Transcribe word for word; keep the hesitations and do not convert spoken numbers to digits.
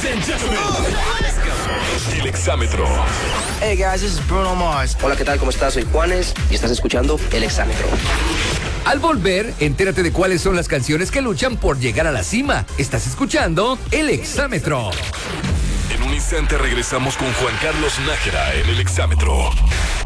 and gentlemen, el exámetro. Hey guys, this is Bruno Mars. Hola, ¿qué tal? ¿Cómo estás? Soy Juanes y estás escuchando El Exámetro. Al volver, entérate de cuáles son las canciones que luchan por llegar a la cima. Estás escuchando El Exámetro. En un instante regresamos con Juan Carlos Nájera en El Exámetro.